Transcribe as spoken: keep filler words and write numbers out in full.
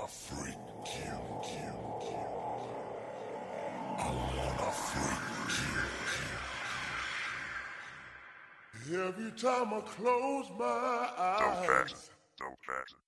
freak you, you, you. I wanna freak you, you. Every time I close my eyes. Don't pass it. Don't pass it.